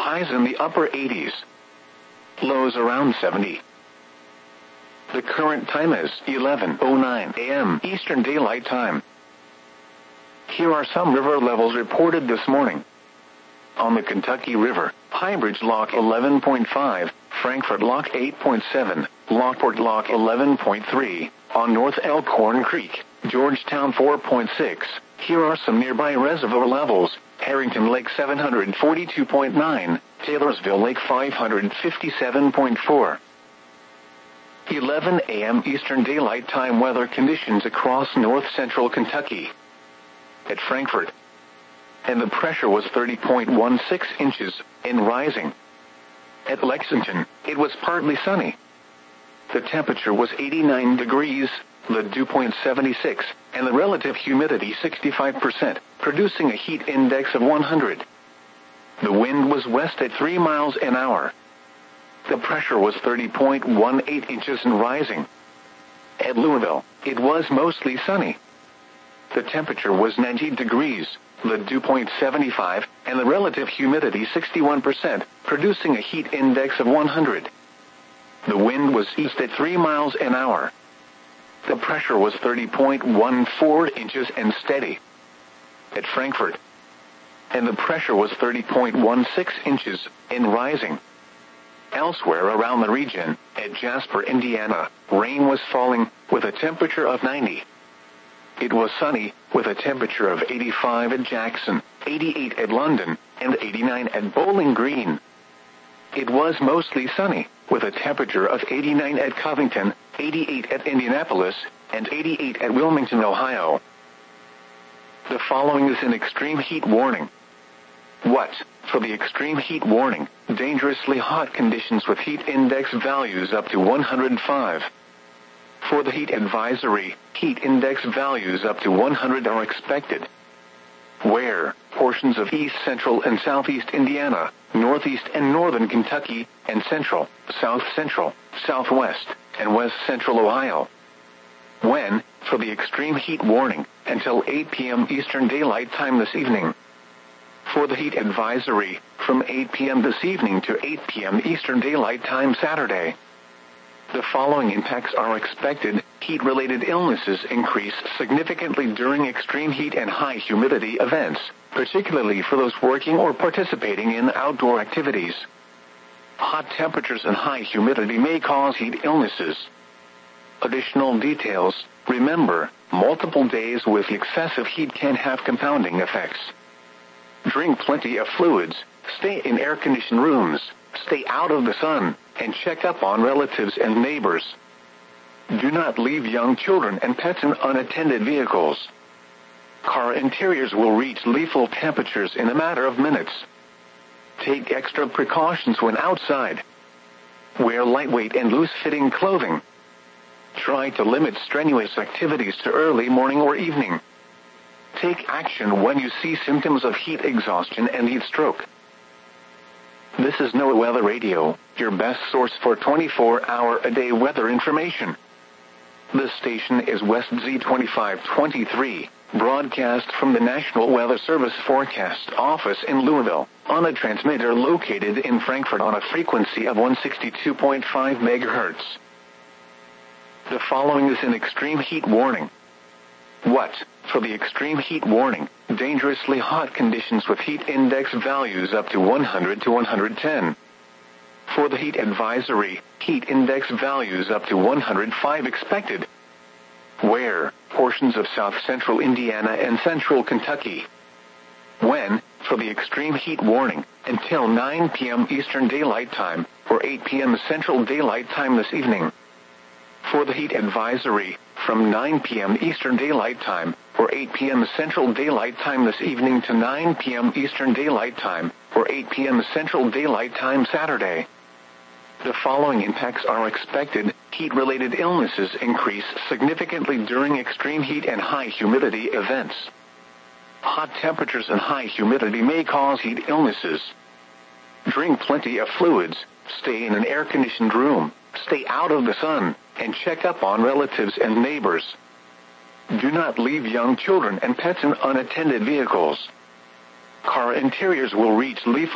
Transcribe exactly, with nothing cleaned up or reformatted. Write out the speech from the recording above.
highs in the upper eighties. Lows around seventy. The current time is eleven oh nine a m Eastern Daylight Time. Here are some river levels reported this morning. On the Kentucky River, Highbridge Lock eleven point five, Frankfort Lock eight point seven, Lockport Lock eleven point three, on North Elkhorn Creek, Georgetown four point six. Here are some nearby reservoir levels: Harrington Lake seven hundred forty-two point nine, Taylorsville Lake five hundred fifty-seven point four. eleven a m Eastern Daylight Time weather conditions across north-central Kentucky. At Frankfort, and the pressure was thirty point one six inches, and rising. At Lexington, it was partly sunny. The temperature was eighty-nine degrees, the dew point seventy-six, and the relative humidity sixty-five percent, producing a heat index of one hundred. The wind was west at three miles an hour. The pressure was thirty point one eight inches and rising. At Louisville, it was mostly sunny. The temperature was ninety degrees, the dew point seventy-five, and the relative humidity sixty-one percent, producing a heat index of one hundred. The wind was east at three miles an hour. The pressure was thirty point one four inches and steady. At Frankfort, and the pressure was thirty point one six inches, and rising. Elsewhere around the region, at Jasper, Indiana, rain was falling, with a temperature of ninety. It was sunny, with a temperature of eighty-five at Jackson, eighty-eight at London, and eighty-nine at Bowling Green. It was mostly sunny, with a temperature of eighty-nine at Covington, eighty-eight at Indianapolis, and eighty-eight at Wilmington, Ohio. The following is an extreme heat warning. What? For the extreme heat warning, dangerously hot conditions with heat index values up to one hundred five. For the heat advisory, heat index values up to one hundred are expected. Where? Portions of east central and southeast Indiana, northeast and northern Kentucky, and central, south central, southwest, and west central Ohio. When? For the extreme heat warning, until eight p m Eastern Daylight Time this evening. For the heat advisory, from eight p m this evening to eight p m Eastern Daylight Time Saturday. The following impacts are expected. Heat-related illnesses increase significantly during extreme heat and high humidity events, particularly for those working or participating in outdoor activities. Hot temperatures and high humidity may cause heat illnesses. Additional details: remember, multiple days with excessive heat can have compounding effects. Drink plenty of fluids, stay in air-conditioned rooms, stay out of the sun, and check up on relatives and neighbors. Do not leave young children and pets in unattended vehicles. Car interiors will reach lethal temperatures in a matter of minutes. Take extra precautions when outside. Wear lightweight and loose-fitting clothing. Try to limit strenuous activities to early morning or evening. Take action when you see symptoms of heat exhaustion and heat stroke. This is NOAA Weather Radio, your best source for twenty-four hour a day weather information. This station is West Z twenty-five twenty-three, broadcast from the National Weather Service Forecast Office in Louisville, on a transmitter located in Frankfort on a frequency of one sixty-two point five megahertz. The following is an extreme heat warning. What? For the extreme heat warning, dangerously hot conditions with heat index values up to one hundred to one hundred ten. For the heat advisory, heat index values up to one hundred five expected. Where? Portions of south-central Indiana and central Kentucky. When? For the extreme heat warning, until nine p m Eastern Daylight Time, or eight p m Central Daylight Time this evening. For the heat advisory, from nine p m Eastern Daylight Time, or eight p m Central Daylight Time this evening to nine p m Eastern Daylight Time, or eight p m Central Daylight Time Saturday. The following impacts are expected. Heat-related illnesses increase significantly during extreme heat and high humidity events. Hot temperatures and high humidity may cause heat illnesses. Drink plenty of fluids, stay in an air-conditioned room, stay out of the sun, and check up on relatives and neighbors. Do not leave young children and pets in unattended vehicles. Car interiors will reach lethal